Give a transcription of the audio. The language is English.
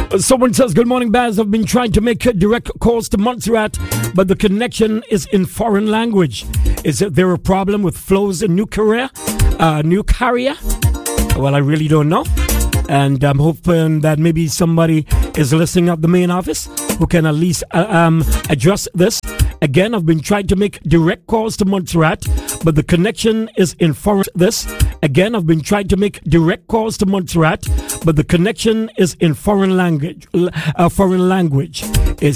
Someone says, good morning, Baz. I've been trying to make direct calls to Montserrat, but the connection is in foreign language. Is there a problem with Flo's new carrier? Well, I really don't know. And I'm hoping that maybe somebody is listening at the main office who can at least address this. Again, I've been trying to make direct calls to Montserrat, but the connection is in foreign language. Is